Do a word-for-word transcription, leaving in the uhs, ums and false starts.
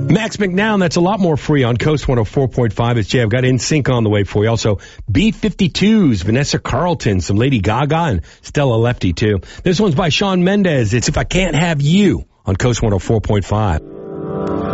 Max McNown, that's a lot more free on Coast one oh four point five. It's Jay. I've got In Sync on the way for you. Also, B fifty-twos, Vanessa Carlton, some Lady Gaga, and Stella Lefty, too. This one's by Shawn Mendes. It's If I Can't Have You on Coast one oh four point five.